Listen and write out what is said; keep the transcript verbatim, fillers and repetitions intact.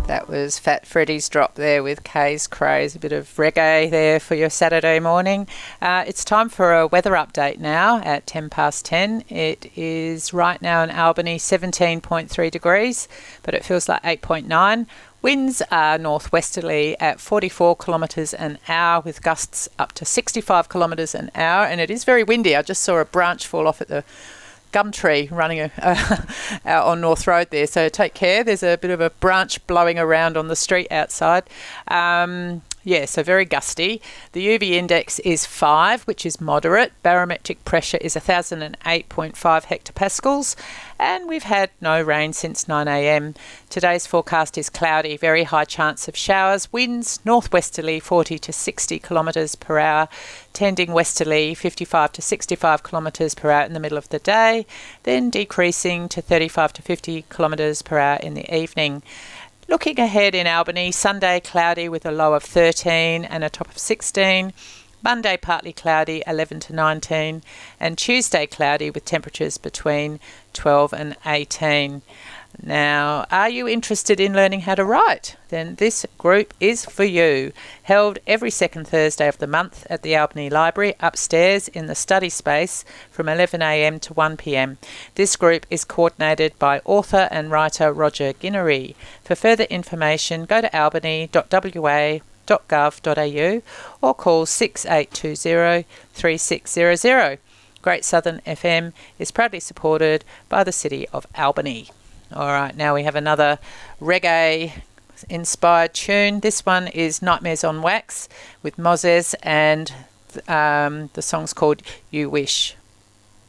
That was Fat Freddy's drop there with Kay's Craze, a bit of reggae there for your Saturday morning. Uh, it's time for a weather update now at ten past ten. It is right now in Albany seventeen point three degrees, but it feels like eight point nine. Winds are northwesterly at forty-four kilometres an hour with gusts up to sixty-five kilometres an hour, and it is very windy. I just saw a branch fall off at the gum tree running a, uh, out on North Road there, so take care. There's a bit of a branch blowing around on the street outside. Um, yeah, so very gusty. The U V index is five, which is moderate. Barometric pressure is one thousand eight point five hectopascals, and we've had no rain since nine a m. Today's forecast is cloudy, very high chance of showers. Winds northwesterly forty to sixty kilometres per hour, tending westerly fifty-five to sixty-five kilometres per hour in the middle of the day, then decreasing to thirty-five to fifty kilometres per hour in the evening. Looking ahead in Albany, Sunday cloudy with a low of thirteen and a top of sixteen. Monday partly cloudy, eleven to nineteen. And Tuesday cloudy with temperatures between twelve and eighteen. Now, are you interested in learning how to write? Then this group is for you. Held every second Thursday of the month at the Albany Library upstairs in the study space from eleven a m to one p m. This group is coordinated by author and writer Roger Guinery. For further information, go to albany dot w a dot gov dot a u or call six eight two zero, three six zero zero. Great Southern F M is proudly supported by the City of Albany. All right, now we have another reggae-inspired tune. This one is Nightmares on Wax with Moses, and um, the song's called You Wish.